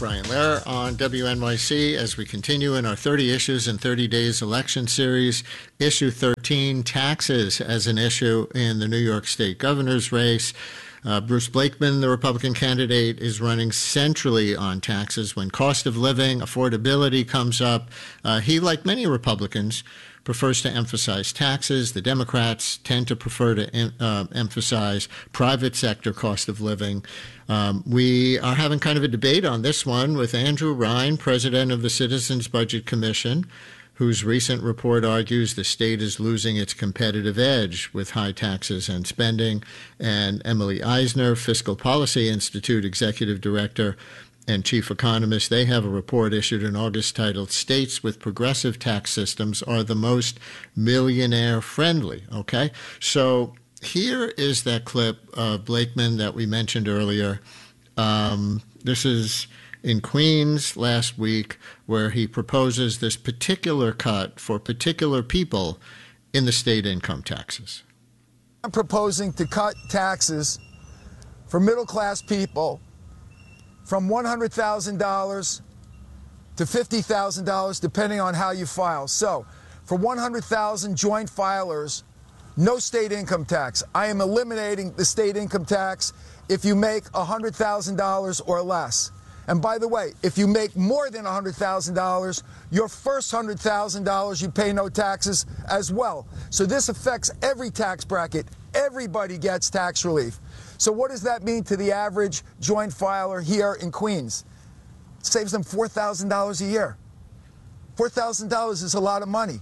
Brian Lehrer on WNYC as we continue in our 30 Issues in 30 Days election series. Issue 13, taxes as an issue in the New York State governor's race. Bruce Blakeman, the Republican candidate, is running centrally on taxes. When cost of living, affordability comes up, he, like many Republicans, prefers to emphasize taxes. The Democrats tend to prefer to emphasize private sector cost of living. We are having kind of a debate on this one with Andrew Ryan, president of the Citizens Budget Commission, whose recent report argues the state is losing its competitive edge with high taxes and spending, and Emily Eisner, Fiscal Policy Institute executive director and chief economist. They have a report issued in August titled "States with Progressive Tax Systems Are the Most Millionaire Friendly." Okay, so here is that clip of Blakeman that we mentioned earlier. This is in Queens last week, where he proposes this particular cut for particular people in the state income taxes. I'm proposing to cut taxes for middle-class people from $100,000 to $50,000, depending on how you file. So, for 100,000 joint filers, no state income tax. I am eliminating the state income tax if you make $100,000 or less. And by the way, if you make more than $100,000, your first $100,000 you pay no taxes as well. So this affects every tax bracket. Everybody gets tax relief. So what does that mean to the average joint filer here in Queens? It saves them $4,000 a year. $4,000 is a lot of money.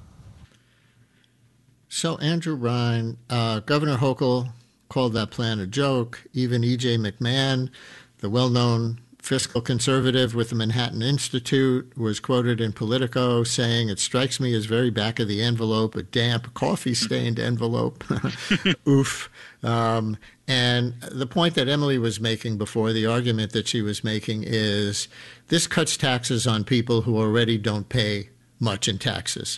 So Andrew Ryan, Governor Hochul called that plan a joke. Even E.J. McMahon, the well-known fiscal conservative with the Manhattan Institute, was quoted in Politico saying, "It strikes me as very back of the envelope, a damp, coffee-stained envelope." Oof. And the point that Emily was making before, the argument that she was making, is this cuts taxes on people who already don't pay much in taxes.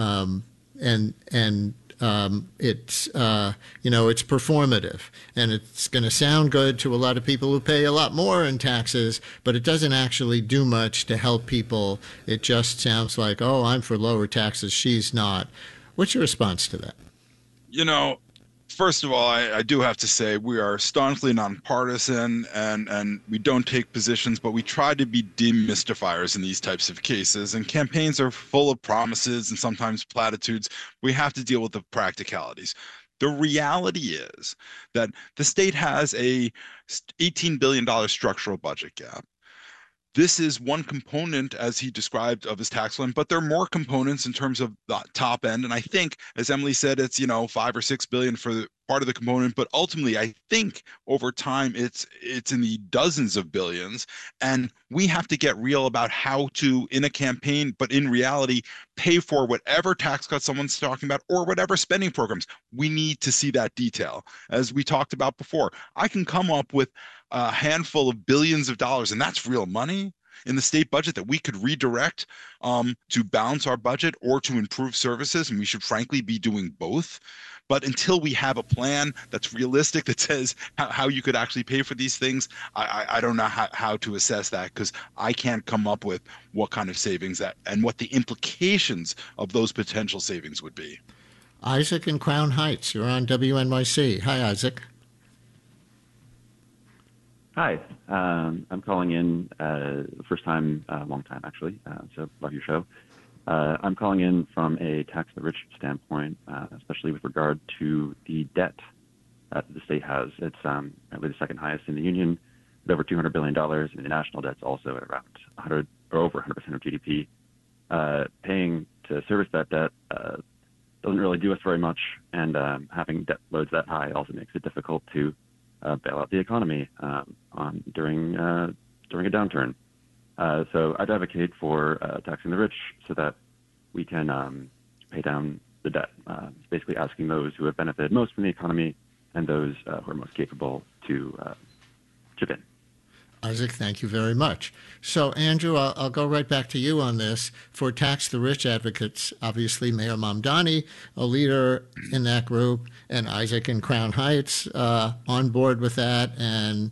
It's it's performative, and it's going to sound good to a lot of people who pay a lot more in taxes, but it doesn't actually do much to help people. It just sounds like, oh, I'm for lower taxes, she's not. What's your response to that? First of all, I do have to say we are staunchly nonpartisan, and we don't take positions, but we try to be demystifiers in these types of cases. And campaigns are full of promises and sometimes platitudes. We have to deal with the practicalities. The reality is that the state has a $18 billion structural budget gap. This is one component, as he described, of his tax plan, but there are more components in terms of the top end. And I think, as Emily said, it's, $5 or $6 billion for the part of the component, but ultimately, I think over time, it's in the dozens of billions. And we have to get real about how to, in a campaign, but in reality, pay for whatever tax cuts someone's talking about or whatever spending programs. We need to see that detail. As we talked about before, I can come up with a handful of billions of dollars, and that's real money in the state budget that we could redirect to balance our budget or to improve services, and we should frankly be doing both. But until we have a plan that's realistic, that says how you could actually pay for these things, I don't know how to assess that, because I can't come up with what kind of savings that and what the implications of those potential savings would be. Isaac in Crown Heights, you're on WNYC. Hi, Isaac. Hi, I'm calling in first time, long time actually, so love your show. I'm calling in from a tax the rich standpoint, especially with regard to the debt that the state has. It's probably the second highest in the union, at over $200 billion, and the national debt's also at around 100 or over 100% of GDP. Paying to service that debt doesn't really do us very much, and having debt loads that high also makes it difficult to bail out the economy during a downturn. So I'd advocate for taxing the rich so that we can pay down the debt. Basically asking those who have benefited most from the economy and those who are most capable to chip in. Isaac, thank you very much. So, Andrew, I'll go right back to you on this. For Tax the Rich advocates, obviously Mayor Mamdani, a leader in that group, and Isaac in Crown Heights on board with that, and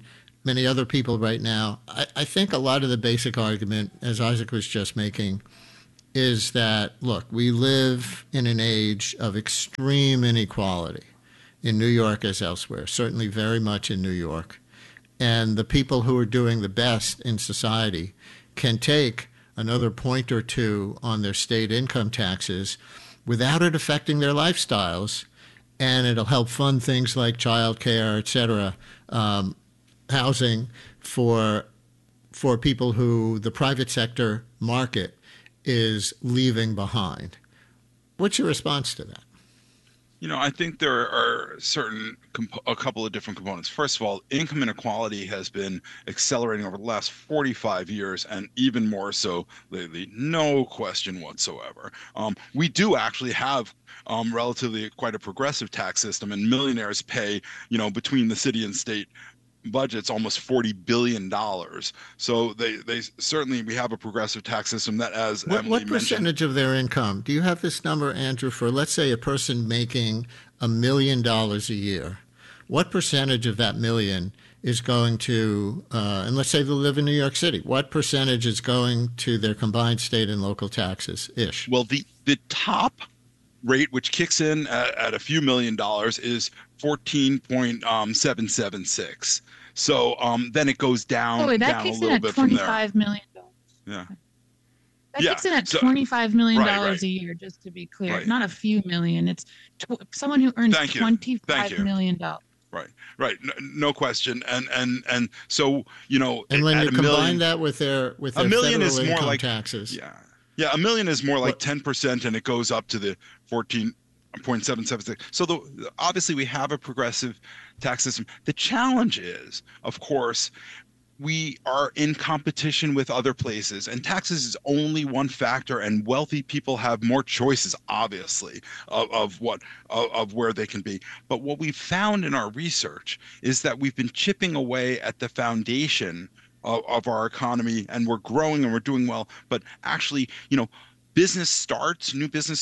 many other people right now, I think a lot of the basic argument, as Isaac was just making, is that, look, we live in an age of extreme inequality in New York as elsewhere, certainly very much in New York. And the people who are doing the best in society can take another point or two on their state income taxes without it affecting their lifestyles, and it'll help fund things like childcare, et cetera, housing for people who the private sector market is leaving behind. What's your response to that? I think there are a couple of different components. First of all, income inequality has been accelerating over the last 45 years, and even more so lately, no question whatsoever. We do actually have relatively quite a progressive tax system, and millionaires pay, between the city and state budgets almost $40 billion. So they certainly, we have a progressive tax system that, as Emily what mentioned, percentage of their income, do you have this number, Andrew, for, let's say, a person making $1 million a year? What percentage of that million is going to, and let's say they live in New York City, what percentage is going to their combined state and local taxes ish? Well, the top rate, which kicks in at a few $1 million, is 14.776. So then it goes down, that a kicks little in bit at from there. $25 million. Yeah. That kicks in at $25 million a year, just to be clear. Right. Not a few million. It's someone who earns $25 million. Right. No question. And so, and when you combine that with their $1 million federal is more income like taxes. Yeah, $1 million is more like 10%, and it goes up to the 14.776. So obviously we have a progressive tax system. The challenge is, of course, we are in competition with other places, and taxes is only one factor, and wealthy people have more choices, obviously, of where they can be. But what we've found in our research is that we've been chipping away at the foundation of our economy, and we're growing and we're doing well. But actually, new business starts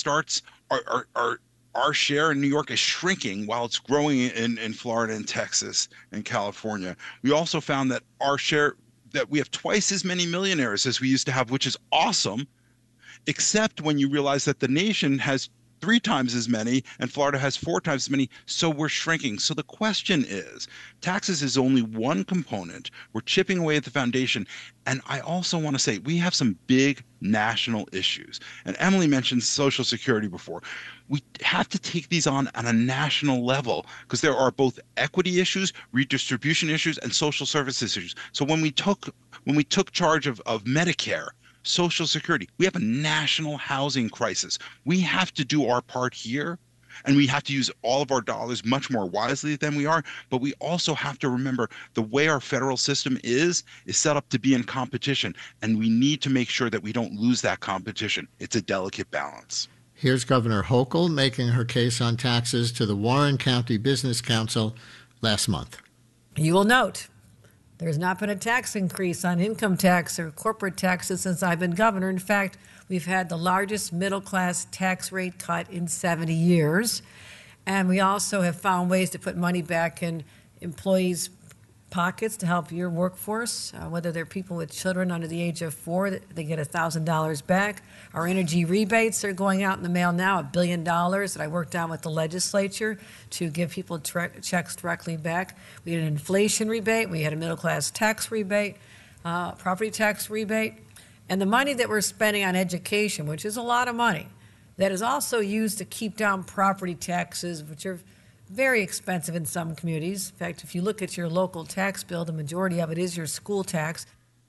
are our share in New York is shrinking while it's growing in Florida and Texas and California. We also found that that we have twice as many millionaires as we used to have, which is awesome, except when you realize that the nation has 3 times as many and Florida has 4 times as many. So we're shrinking. So the question is, taxes is only one component. We're chipping away at the foundation. And I also want to say we have some big national issues. And Emily mentioned Social Security before. We have to take these on a national level, because there are both equity issues, redistribution issues, and social services issues. So when we took charge of Medicare, Social Security, we have a national housing crisis. We have to do our part here, and we have to use all of our dollars much more wisely than we are. But we also have to remember the way our federal system is set up to be in competition, and we need to make sure that we don't lose that competition. It's a delicate balance. Here's Governor Hochul making her case on taxes to the Warren County Business Council last month. You will note there's not been a tax increase on income tax or corporate taxes since I've been governor. In fact, we've had the largest middle-class tax rate cut in 70 years. And we also have found ways to put money back in employees' pockets to help your workforce, whether they're people with children under the age of 4, they get $1,000 back. Our energy rebates are going out in the mail now, $1 billion that I worked on with the legislature to give people checks directly back. We had an inflation rebate, we had a middle-class tax rebate, property tax rebate, and the money that we're spending on education, which is a lot of money, that is also used to keep down property taxes, which are very expensive in some communities. In fact, if you look at your local tax bill, the majority of it is your school tax.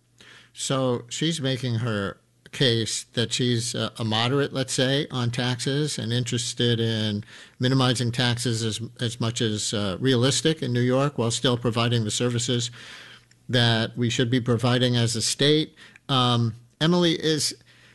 So she's making her case that she's a moderate, let's say, on taxes and interested in minimizing taxes as much as realistic in New York, while still providing the services that we should be providing as a state. Emily, is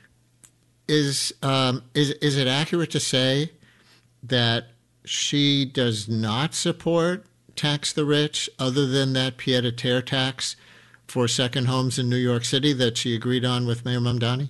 it accurate to say that she does not support tax the rich, other than that pied-à-terre tax for second homes in New York City that she agreed on with Mayor Mamdani?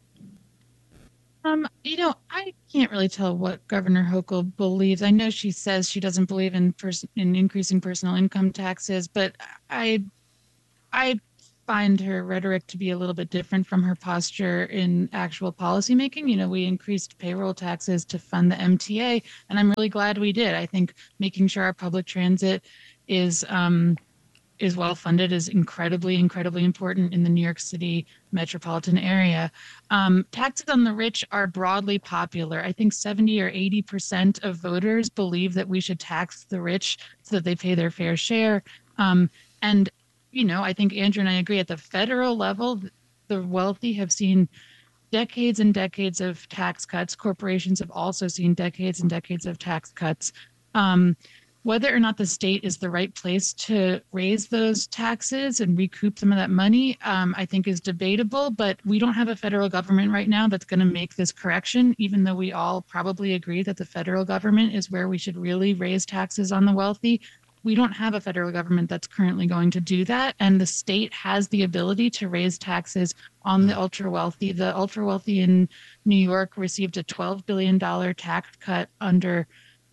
I can't really tell what Governor Hochul believes. I know she says she doesn't believe in increasing personal income taxes, but I I find her rhetoric to be a little bit different from her posture in actual policymaking. You know, we increased payroll taxes to fund the MTA, and I'm really glad we did. I think making sure our public transit is well funded is incredibly important in the New York City metropolitan area. Taxes on the rich are broadly popular. I think 70 or 80% of voters believe that we should tax the rich so that they pay their fair share. And you know, I think Andrew and I agree at the federal level, the wealthy have seen decades and decades of tax cuts. Corporations have also seen decades and decades of tax cuts. Whether or not the state is the right place to raise those taxes and recoup some of that money, I think is debatable, but we don't have a federal government right now that's going to make this correction, even though we all probably agree that the federal government is where we should really raise taxes on the wealthy. We don't have a federal government that's currently going to do that. And the state has the ability to raise taxes on the ultra wealthy. The ultra wealthy in New York received a $12 billion tax cut under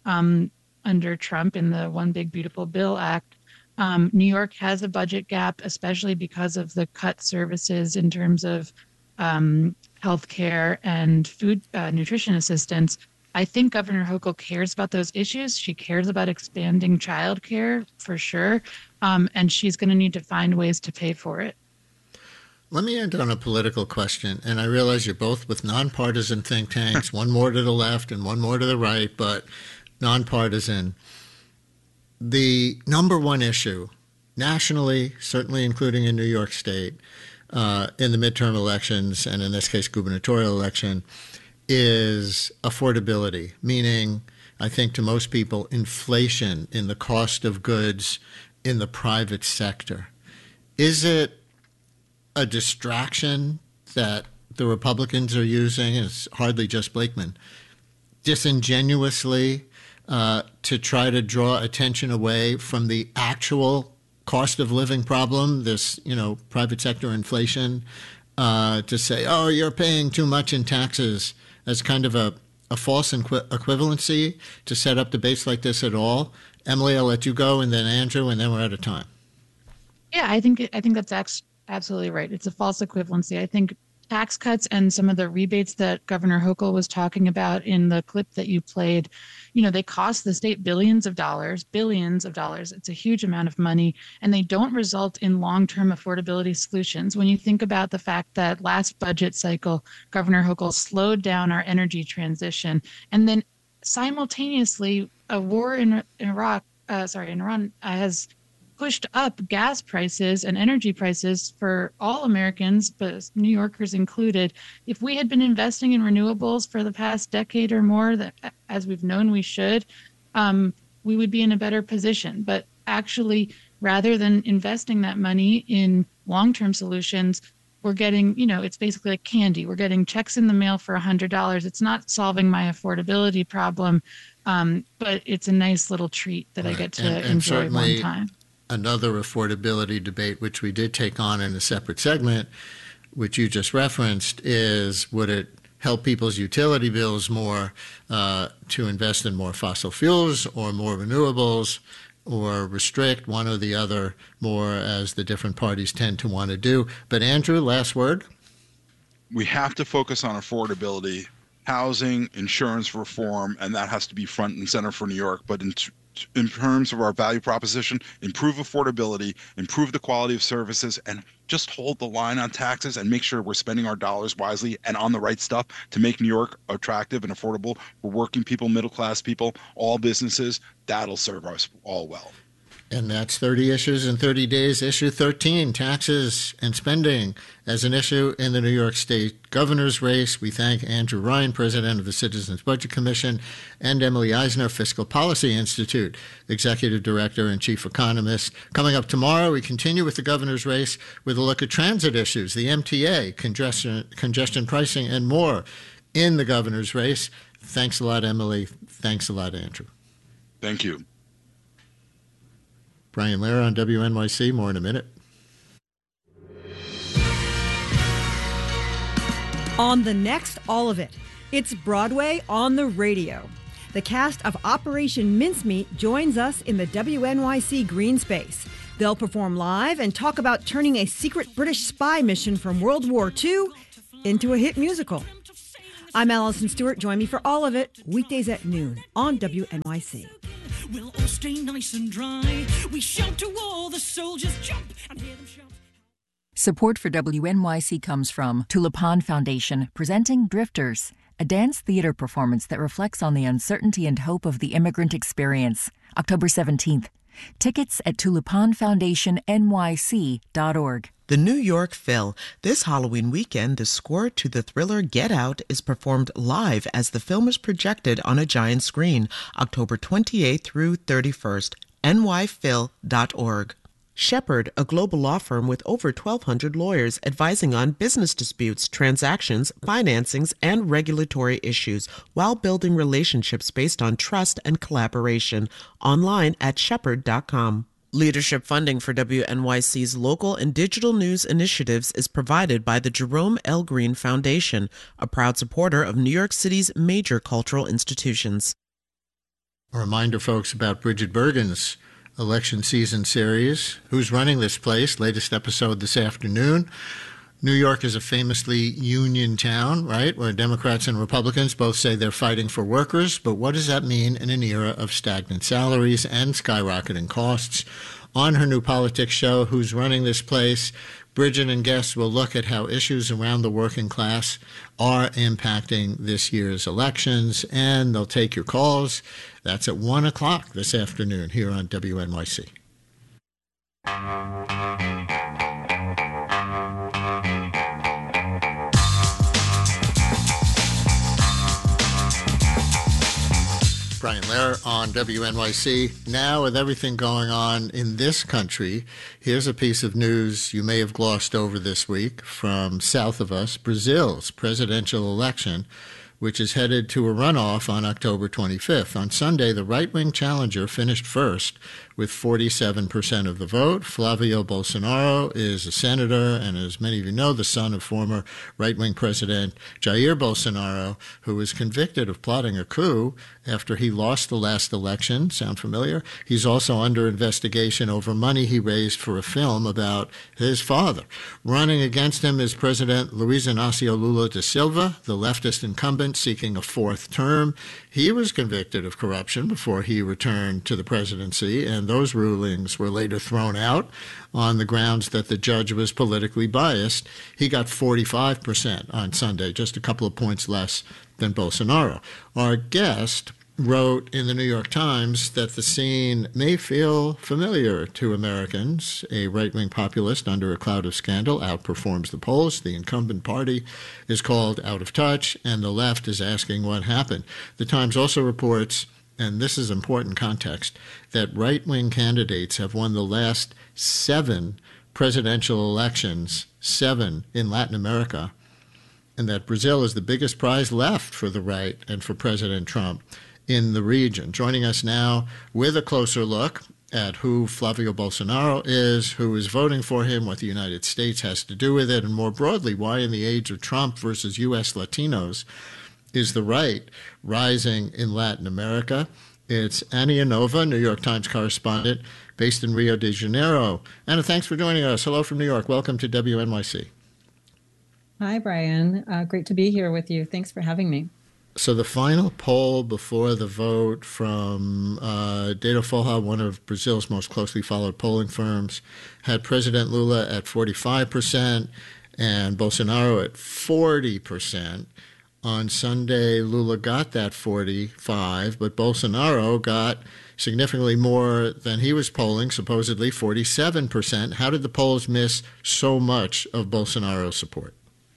Trump in the One Big Beautiful Bill Act. New York has a budget gap, especially because of the cut services in terms of healthcare and food nutrition assistance. I think Governor Hochul cares about those issues. She cares about expanding childcare for sure, and she's going to need to find ways to pay for it. Let me end on a political question, and I realize you're both with nonpartisan think tanks, one more to the left and one more to the right, but nonpartisan. The number one issue nationally, certainly including in New York State, in the midterm elections, and in this case gubernatorial election, is affordability, meaning, I think to most people, inflation in the cost of goods in the private sector. Is it a distraction that the Republicans are using, it's hardly just Blakeman, disingenuously to try to draw attention away from the actual cost of living problem, this, private sector inflation, to say, oh, you're paying too much in taxes, as kind of a false equivalency to set up debates like this at all? Emily, I'll let you go, and then Andrew, and then we're out of time. Yeah, I think that's absolutely right. It's a false equivalency. I think tax cuts and some of the rebates that Governor Hochul was talking about in the clip that you played, they cost the state billions of dollars. It's a huge amount of money, and they don't result in long-term affordability solutions. When you think about the fact that last budget cycle, Governor Hochul slowed down our energy transition, and then simultaneously a war in Iran has pushed up gas prices and energy prices for all Americans, but New Yorkers included. If we had been investing in renewables for the past decade or more, as we've known we should, we would be in a better position. But actually, rather than investing that money in long-term solutions, we're getting, it's basically like candy. We're getting checks in the mail for $100. It's not solving my affordability problem, but it's a nice little treat that I get to enjoy one time. Another affordability debate, which we did take on in a separate segment, which you just referenced, is would it help people's utility bills more to invest in more fossil fuels or more renewables, or restrict one or the other more, as the different parties tend to want to do? But Andrew, last word? We have to focus on affordability, housing, insurance reform, and that has to be front and center for New York. But in terms of our value proposition, improve affordability, improve the quality of services, and just hold the line on taxes and make sure we're spending our dollars wisely and on the right stuff to make New York attractive and affordable for working people, middle-class people, all businesses. That'll serve us all well. And that's 30 Issues in 30 Days, Issue 13, Taxes and Spending as an issue in the New York State governor's race. We thank Andrew Ryan, president of the Citizens Budget Commission, and Emily Eisner, Fiscal Policy Institute, executive director and chief economist. Coming up tomorrow, we continue with the governor's race with a look at transit issues, the MTA, congestion pricing, and more in the governor's race. Thanks a lot, Emily. Thanks a lot, Andrew. Thank you. Brian Lehrer on WNYC. More in a minute. On the next All of It, it's Broadway on the radio. The cast of Operation Mincemeat joins us in the WNYC green space. They'll perform live and talk about turning a secret British spy mission from World War II into a hit musical. I'm Allison Stewart. Join me for all of it, weekdays at noon on WNYC. We'll all stay nice and dry. We shout to all the soldiers, jump and hear them shout. Support for WNYC comes from Tulipan Foundation, presenting Drifters, a dance theater performance that reflects on the uncertainty and hope of the immigrant experience. October 17th. Tickets at tulipanfoundationnyc.org. The New York Phil. This Halloween weekend, the score to the thriller Get Out is performed live as the film is projected on a giant screen, October 28th through 31st. nyphil.org. Shepherd, a global law firm with over 1,200 lawyers advising on business disputes, transactions, financings, and regulatory issues while building relationships based on trust and collaboration. Online at shepherd.com. Leadership funding for WNYC's local and digital news initiatives is provided by the Jerome L. Green Foundation, a proud supporter of New York City's major cultural institutions. A reminder, folks, about Bridget Bergen's election season series. Who's Running This Place? Latest episode this afternoon. New York is a famously union town, right, where Democrats and Republicans both say they're fighting for workers. But what does that mean in an era of stagnant salaries and skyrocketing costs? On her new politics show, Who's Running This Place?, Bridget and guests will look at how issues around the working class are impacting this year's elections, and they'll take your calls. That's at 1 o'clock this afternoon here on WNYC. Brian Lehrer on WNYC. Now, with everything going on in this country, here's a piece of news you may have glossed over this week from south of us, Brazil's presidential election, which is headed to a runoff on October 25th. On Sunday, the right-wing challenger finished first with 47% of the vote. Flavio Bolsonaro is a senator and, as many of you know, the son of former right-wing President Jair Bolsonaro, who was convicted of plotting a coup after he lost the last election. Sound familiar? He's also under investigation over money he raised for a film about his father. Running against him is President Luiz Inácio Lula da Silva, the leftist incumbent seeking a fourth term. He was convicted of corruption before he returned to the presidency, and those rulings were later thrown out on the grounds that the judge was politically biased. He got 45% on Sunday, just a couple of points less than Bolsonaro. Our guest wrote in the New York Times that the scene may feel familiar to Americans. A right-wing populist under a cloud of scandal outperforms the polls. The incumbent party is called out of touch, and the left is asking what happened. The Times also reports, and this is important context, that right-wing candidates have won the last 7 presidential elections, 7 in Latin America, and that Brazil is the biggest prize left for the right and for President Trump in the region. Joining us now with a closer look at who Flavio Bolsonaro is, who is voting for him, what the United States has to do with it, and more broadly, why in the age of Trump versus U.S. Latinos is the right rising in Latin America. It's Anna Iannova, New York Times correspondent based in Rio de Janeiro. Anna, thanks for joining us. Hello from New York. Welcome to WNYC. Hi, Brian. Great to be here with you. Thanks for having me. So the final poll before the vote from Datafolha, one of Brazil's most closely followed polling firms, had President Lula at 45% and Bolsonaro at 40%. On Sunday, Lula got that 45, but Bolsonaro got significantly more than he was polling, supposedly 47%. How did the polls miss so much of Bolsonaro's support?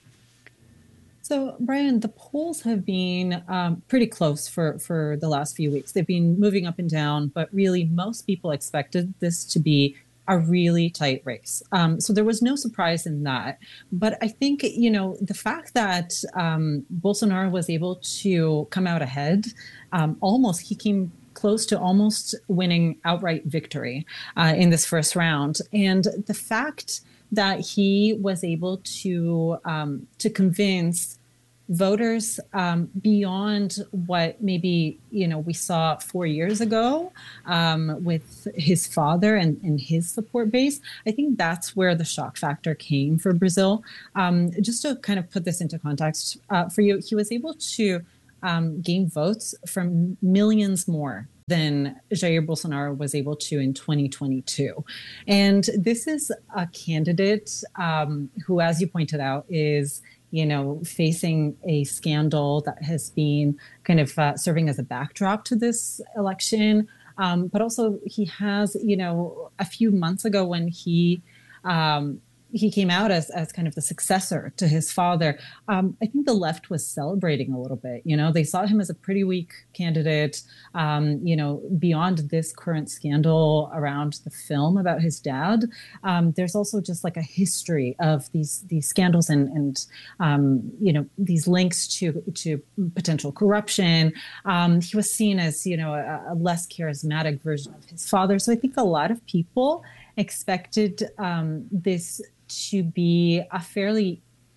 So, Brian, the polls have been pretty close for the last few weeks. They've been moving up and down, but really most people expected this to be a really tight race. So there was no surprise in that. But I think, the fact that Bolsonaro was able to come out ahead, he came close to almost winning outright victory in this first round. And the fact that he was able to convince voters beyond what maybe we saw 4 years ago with his father and his support base. I think that's where the shock factor came for Brazil. Just to kind of put this into context for you, he was able to gain votes from millions more than Jair Bolsonaro was able to in 2022. And this is a candidate who, as you pointed out, is facing a scandal that has been kind of serving as a backdrop to this election. But also he has, a few months ago when he came out as kind of the successor to his father, I think the left was celebrating a little bit. They saw him as a pretty weak candidate, beyond this current scandal around the film about his dad. There's also just like a history of these scandals and these links to potential corruption. He was seen as, a less charismatic version of his father. So I think a lot of people expected this to be a fairly,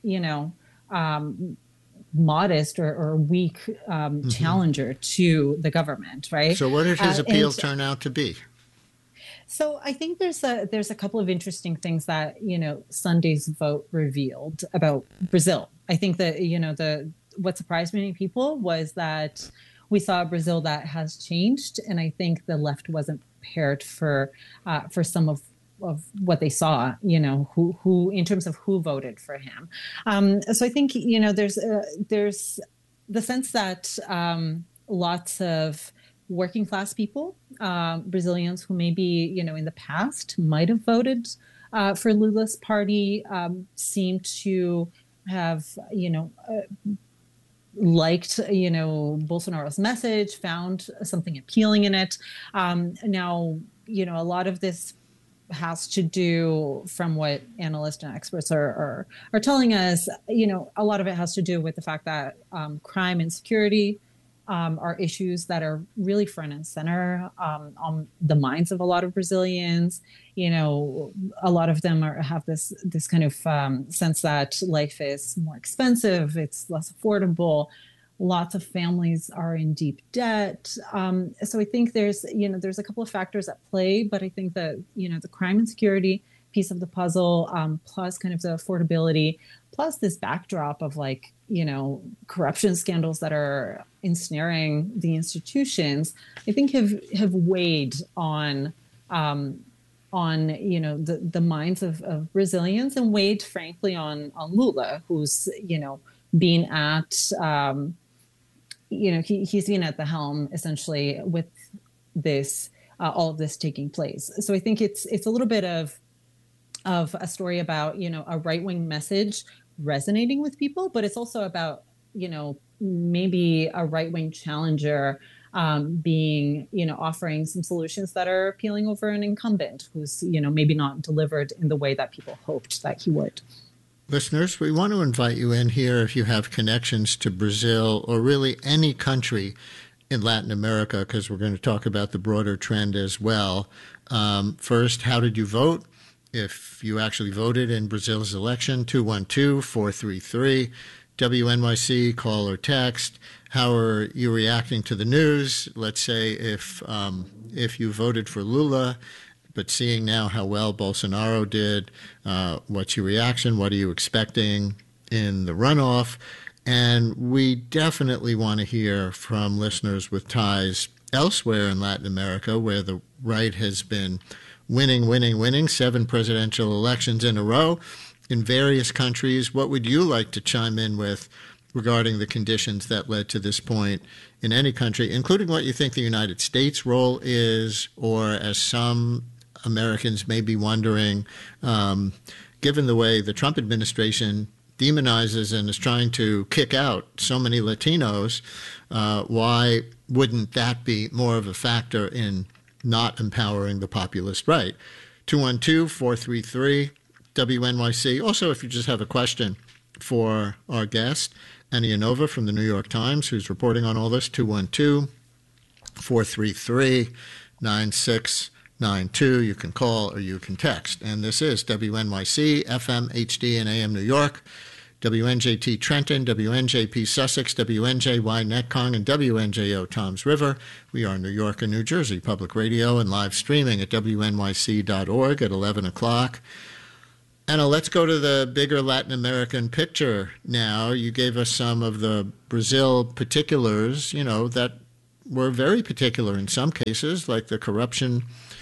modest or weak challenger to the government, right? So what did his appeal turn out to be? So I think there's a couple of interesting things that, Sunday's vote revealed about Brazil. I think that, what surprised many people was that we saw a Brazil that has changed. And I think the left wasn't prepared for some of what they saw, who in terms of who voted for him. So I think, there's the sense that lots of working class people, Brazilians who maybe, in the past might have voted for Lula's party, seem to have, liked, Bolsonaro's message, found something appealing in it. Now, a lot of this has to do, from what analysts and experts are telling us, a lot of it has to do with the fact that crime and security are issues that are really front and center on the minds of a lot of Brazilians. A lot of them have this kind of sense that life is more expensive, it's less affordable. Lots of families are in deep debt. So I think there's a couple of factors at play, but I think that, the crime and security piece of the puzzle, plus kind of the affordability, plus this backdrop of corruption scandals that are ensnaring the institutions, I think have weighed on the minds of Brazilians, and weighed frankly on Lula, who's, been at, he's been at the helm essentially with this, all of this taking place. So I think it's a little bit of a story about, a right-wing message resonating with people, but it's also about, maybe a right-wing challenger being, offering some solutions that are appealing over an incumbent who's, maybe not delivered in the way that people hoped that he would. Listeners, we want to invite you in here if you have connections to Brazil or really any country in Latin America, because we're going to talk about the broader trend as well. First, how did you vote? If you actually voted in Brazil's election, 212-433, WNYC, call or text. How are you reacting to the news? Let's say if you voted for Lula, but seeing now how well Bolsonaro did, what's your reaction? What are you expecting in the runoff? And we definitely want to hear from listeners with ties elsewhere in Latin America, where the right has been winning 7 presidential elections in a row in various countries. What would you like to chime in with regarding the conditions that led to this point in any country, including what you think the United States' role is, or as some Americans may be wondering, given the way the Trump administration demonizes and is trying to kick out so many Latinos, why wouldn't that be more of a factor in not empowering the populist right? 212-433, WNYC. Also, if you just have a question for our guest, Annie Yanova from the New York Times, who's reporting on all this, 212-433-9692. You can call or you can text. And this is WNYC, FM, HD, and AM New York. WNJT Trenton, WNJP Sussex, WNJY Netcong, and WNJO Toms River. We are New York and New Jersey Public Radio and live streaming at WNYC.org at 11 o'clock. Anna, let's go to the bigger Latin American picture now. You gave us some of the Brazil particulars, that were very particular in some cases, like the corruption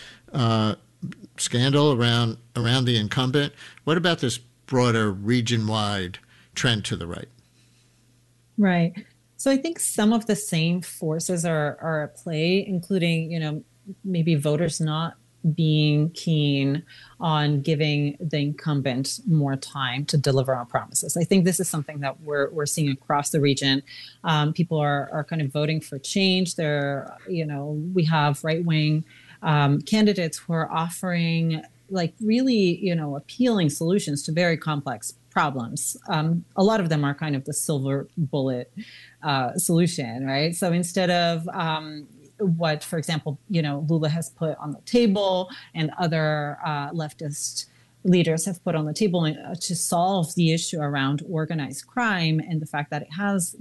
scandal around the incumbent. What about this broader region-wide trend to the right? Right. So I think some of the same forces are at play, including, maybe voters not being keen on giving the incumbent more time to deliver on promises. I think this is something that we're seeing across the region. People are kind of voting for change. We have right-wing candidates who are offering really, appealing solutions to very complex problems. A lot of them are kind of the silver bullet solution, right? So instead of what, for example, Lula has put on the table and other leftist leaders have put on the table to solve the issue around organized crime and the fact that it has,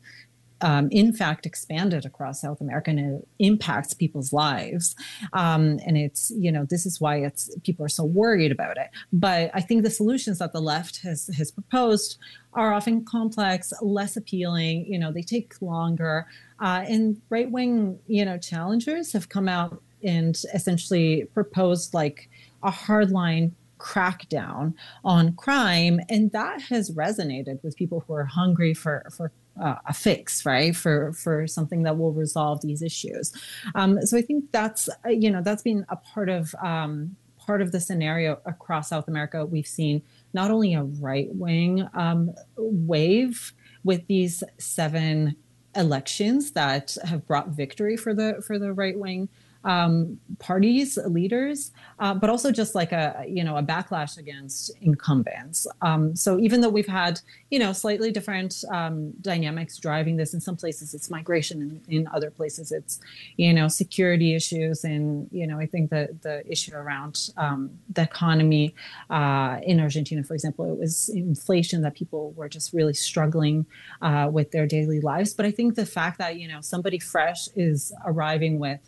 in fact, expanded across South America and it impacts people's lives. And it's, this is why people are so worried about it. But I think the solutions that the left has proposed are often complex, less appealing, they take longer. And right-wing, challengers have come out and essentially proposed a hardline crackdown on crime. And that has resonated with people who are hungry for a fix, right? For something that will resolve these issues. So I think that's been a part of the scenario across South America. We've seen not only a right-wing wave with these 7 elections that have brought victory for the right-wing parties, leaders, but also just a backlash against incumbents. So even though we've had, slightly different dynamics driving this, in some places it's migration, in other places it's, security issues. And, I think the issue around the economy in Argentina, for example, it was inflation that people were just really struggling with their daily lives. But I think the fact that, somebody fresh is arriving with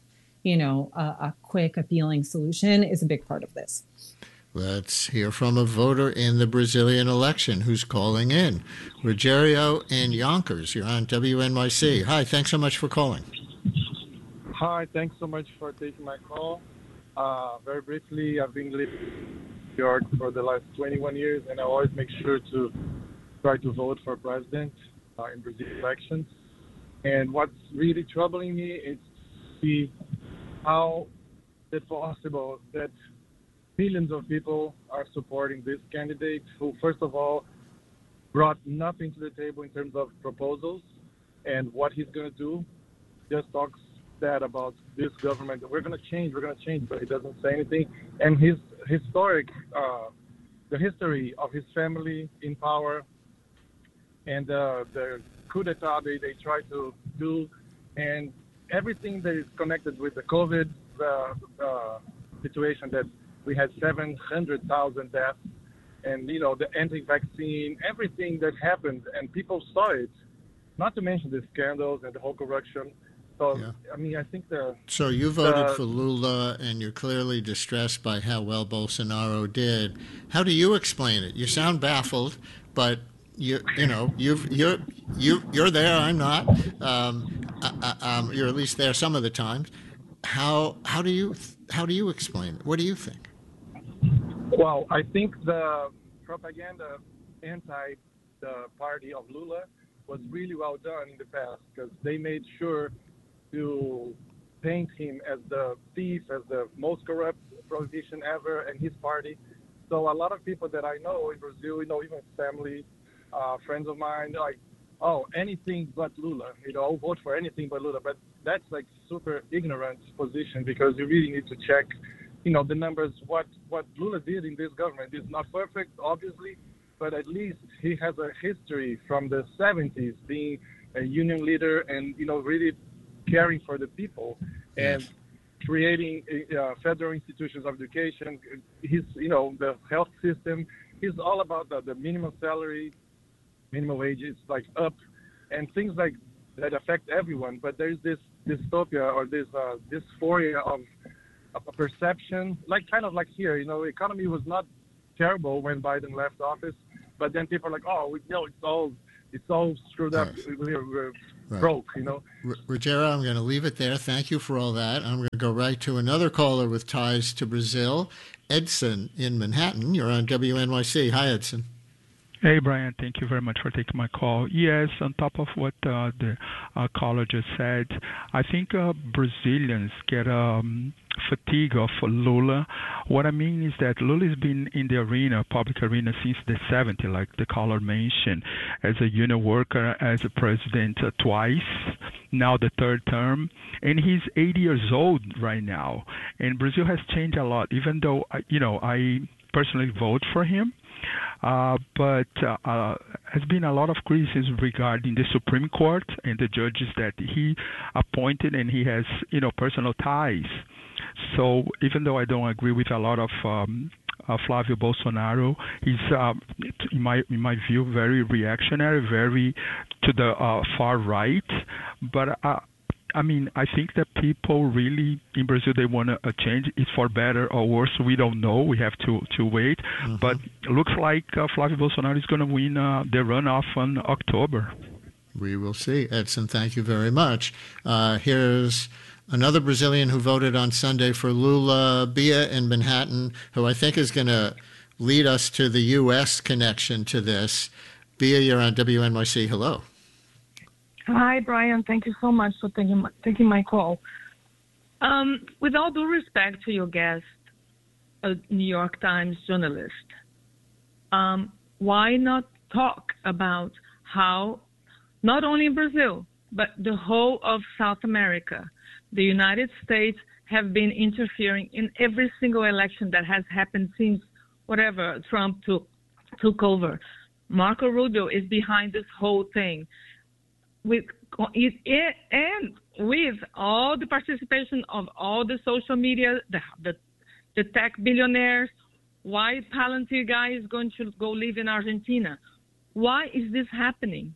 a quick, appealing solution is a big part of this. Let's hear from a voter in the Brazilian election who's calling in. Rogerio in Yonkers, you're on WNYC. Hi, thanks so much for calling. Hi, thanks so much for taking my call. Very briefly, I've been living in New York for the last 21 years, and I always make sure to try to vote for president in Brazilian elections. And what's really troubling me is how it's possible that millions of people are supporting this candidate who, first of all, brought nothing to the table in terms of proposals and what he's going to do. Just talks bad about this government. We're going to change, but he doesn't say anything. And his the history of his family in power and the coup d'etat they try to do, and everything that is connected with the COVID situation, that we had 700,000 deaths, and the anti-vaccine, everything that happened, and people saw it. Not to mention the scandals and the whole corruption. So yeah. I mean, I think So you voted for Lula, and you're clearly distressed by how well Bolsonaro did. How do you explain it? You sound baffled, but you're there. I'm not. You're at least there some of the times. How do you explain it? What do you think? Well, I think the propaganda anti the party of Lula was really well done in the past, because they made sure to paint him as the thief, as the most corrupt politician ever, and his party. So a lot of people that I know in Brazil, even family, friends of mine, like, oh, anything but Lula, I'll vote for anything but Lula. But that's super ignorant position, because you really need to check, the numbers. What Lula did in this government is not perfect, obviously, but at least he has a history from the 70s being a union leader and, really caring for the people and creating federal institutions of education. He's, the health system. He's all about the minimum salary, minimum wage is like up, and things like that affect everyone. But there's this dystopia or this dysphoria of a perception, like kind of like here, economy was not terrible when Biden left office, but then people are like, oh, it's all screwed up. We're broke, Rogério, I'm going to leave it there. Thank you for all that. I'm going to go right to another caller with ties to Brazil, Edson in Manhattan. You're on WNYC. Hi, Edson. Hey, Brian. Thank you very much for taking my call. Yes, on top of what the caller just said, I think Brazilians get fatigue of Lula. What I mean is that Lula has been in the public arena since the 70s, like the caller mentioned, as a union worker, as a president twice, now the third term, and he's 80 years old right now. And Brazil has changed a lot, even though, I personally vote for him. But has been a lot of criticism regarding the Supreme Court and the judges that he appointed, and he has, personal ties. So even though I don't agree with a lot of Flávio Bolsonaro, he's, in my view, very reactionary, very to the far right. But I think that people really in Brazil, they want a change. It's for better or worse. We don't know. We have to wait. Mm-hmm. But it looks like Flávio Bolsonaro is going to win the runoff in October. We will see. Edson, thank you very much. Here's another Brazilian who voted on Sunday for Lula, Bia in Manhattan, who I think is going to lead us to the U.S. connection to this. Bia, you're on WNYC. Hello. Hi, Brian. Thank you so much for taking my call. With all due respect to your guest, a New York Times journalist, why not talk about how not only in Brazil, but the whole of South America, the United States have been interfering in every single election that has happened since whatever Trump took over. Marco Rubio is behind this whole thing. With all the participation of all the social media, the tech billionaires, why Palantir guy is going to go live in Argentina? Why is this happening?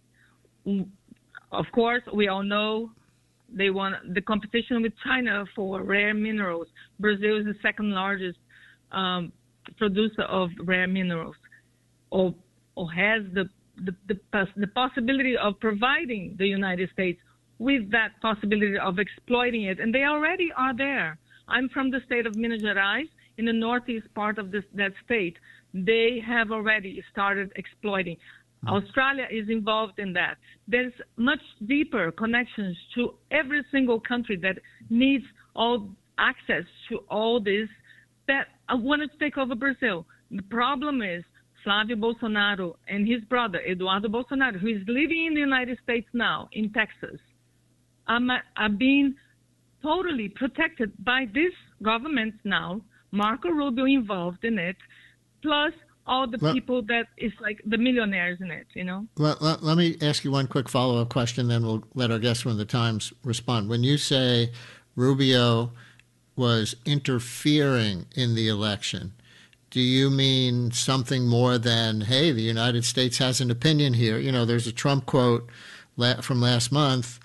Of course, we all know they want the competition with China for rare minerals. Brazil is the second largest producer of rare minerals, or has the possibility of providing the United States with that possibility of exploiting it. And they already are there. I'm from the state of Minas Gerais, in the northeast part of that state. They have already started exploiting. Australia is involved in that. There's much deeper connections to every single country that needs all access to all this that wanted to take over Brazil. The problem is Flávio Bolsonaro and his brother, Eduardo Bolsonaro, who is living in the United States now, in Texas, are being totally protected by this government now, Marco Rubio involved in it, plus all the people that is like the millionaires in it, Let me ask you one quick follow-up question, then we'll let our guest from the Times respond. When you say Rubio was interfering in the election, do you mean something more than, hey, the United States has an opinion here? There's a Trump quote from last month.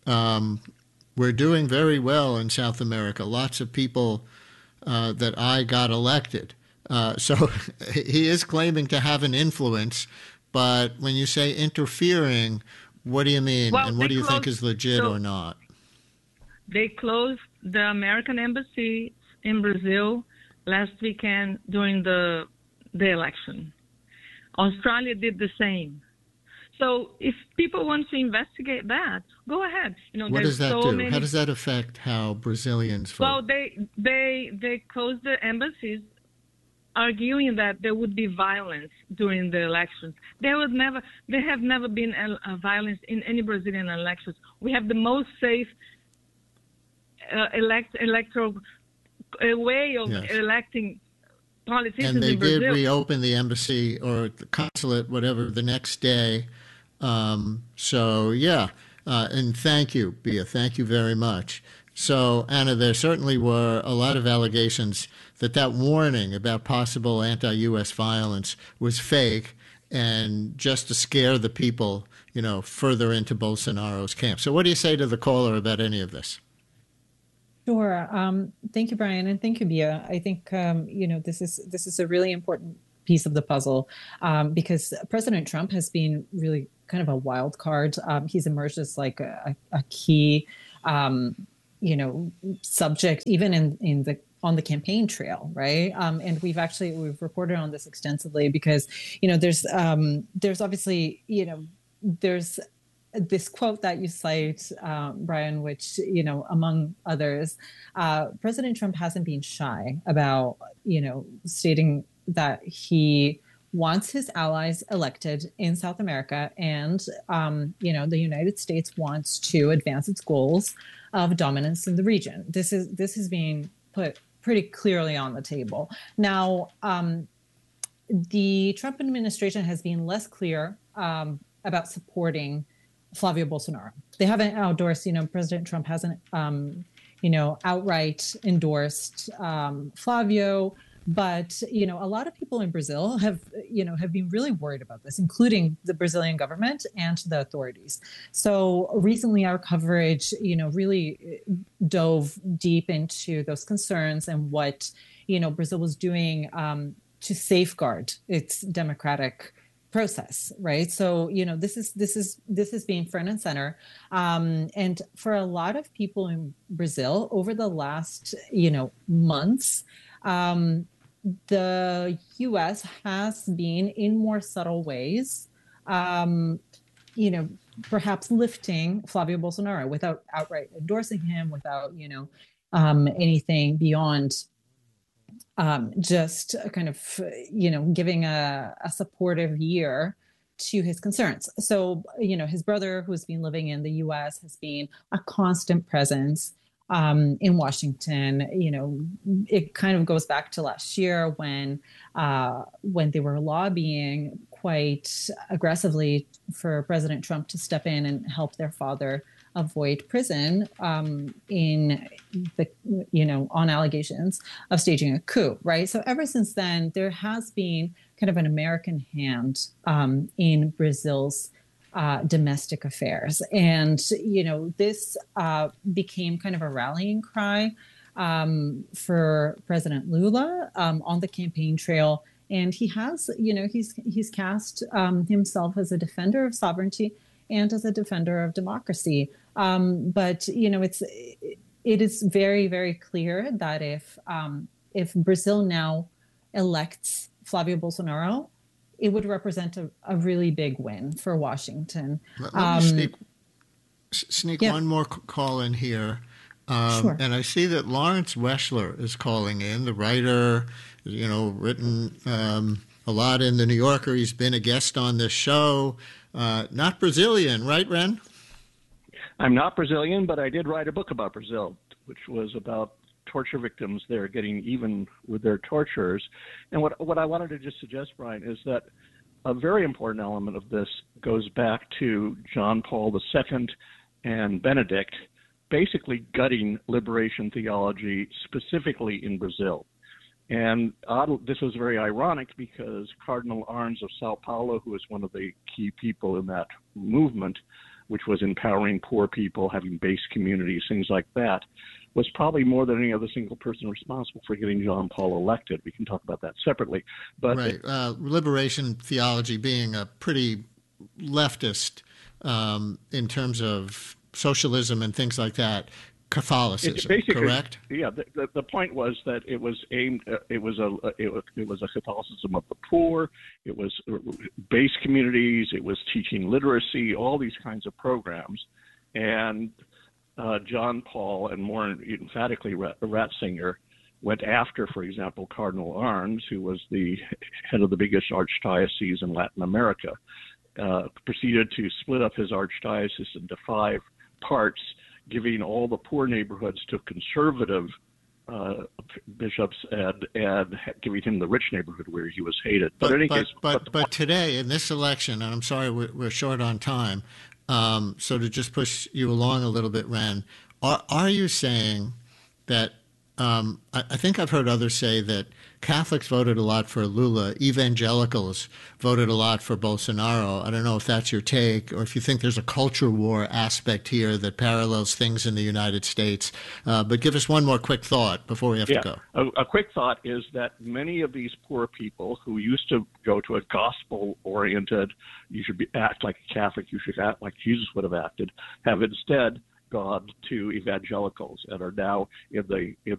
We're doing very well in South America. Lots of people that I got elected. So he is claiming to have an influence. But when you say interfering, what do you mean? Well, and what do you think is legit or not? They closed the American embassy in Brazil last weekend during the election. Australia did the same. So if people want to investigate that, go ahead. What does that do? How does that affect how Brazilians vote? Well, they closed the embassies, arguing that there would be violence during the elections. There have never been violence in any Brazilian elections. We have the most safe electoral way of electing politicians in Brazil. And they did reopen the embassy or the consulate, whatever, the next day. And thank you, Bia. Thank you very much. So, Anna, there certainly were a lot of allegations that warning about possible anti-U.S. violence was fake. and just to scare the people, further into Bolsonaro's camp. So what do you say to the caller about any of this? Sure. Thank you, Brian, and thank you, Bia. I think this is a really important piece of the puzzle because President Trump has been really kind of a wild card. He's emerged as like a key, subject even on the campaign trail, right? And we've reported on this extensively because there's obviously there's this quote that you cite, Brian, which, among others, President Trump hasn't been shy about, stating that he wants his allies elected in South America. And, the United States wants to advance its goals of dominance in the region. This is being put pretty clearly on the table. Now, the Trump administration has been less clear about supporting Flavio Bolsonaro. They haven't endorsed, President Trump hasn't, outright endorsed Flavio. But, a lot of people in Brazil have been really worried about this, including the Brazilian government and the authorities. So recently our coverage, really dove deep into those concerns and what, Brazil was doing to safeguard its democratic process, right? So, this is being front and center. And for a lot of people in Brazil over the last, months, the U.S. has been in more subtle ways, perhaps lifting Flavio Bolsonaro without outright endorsing him, without, anything beyond just kind of, giving a supportive ear to his concerns. So, his brother, who's been living in the U.S., has been a constant presence in Washington. It kind of goes back to last year when they were lobbying quite aggressively for President Trump to step in and help their father avoid prison on allegations of staging a coup, right? So ever since then, there has been kind of an American hand in Brazil's domestic affairs. And, this became kind of a rallying cry for President Lula on the campaign trail. And he has, he's cast himself as a defender of sovereignty and as a defender of democracy. But, it is very, very clear that if Brazil now elects Flavio Bolsonaro, it would represent a really big win for Washington. Let me sneak one more call in here. Sure. And I see that Lawrence Weschler is calling in, the writer, written a lot in The New Yorker. He's been a guest on this show. Not Brazilian, right, Ren? I'm not Brazilian, but I did write a book about Brazil, which was about torture victims there getting even with their torturers. And what I wanted to just suggest, Brian, is that a very important element of this goes back to John Paul II and Benedict basically gutting liberation theology specifically in Brazil. And this was very ironic because Cardinal Arns of Sao Paulo, who is one of the key people in that movement, which was empowering poor people, having base communities, things like that, was probably more than any other single person responsible for getting John Paul elected. We can talk about that separately. But right. Liberation theology being a pretty leftist in terms of socialism and things like that, Catholicism, correct? Yeah. The point was that it was aimed. It was a Catholicism of the poor. It was base communities. It was teaching literacy. All these kinds of programs, and John Paul, and more emphatically Ratzinger, went after, for example, Cardinal Arns, who was the head of the biggest archdiocese in Latin America, proceeded to split up his archdiocese into 5 parts, giving all the poor neighborhoods to conservative bishops and giving him the rich neighborhood where he was hated. But today, in this election, and I'm sorry we're short on time, so to just push you along a little bit, Ren, are you saying that I think I've heard others say that Catholics voted a lot for Lula. Evangelicals voted a lot for Bolsonaro. I don't know if that's your take or if you think there's a culture war aspect here that parallels things in the United States. But give us one more quick thought before we have to go. A quick thought is that many of these poor people who used to go to a gospel-oriented, you should act like a Catholic, you should act like Jesus would have acted, have instead gone to evangelicals and are now in the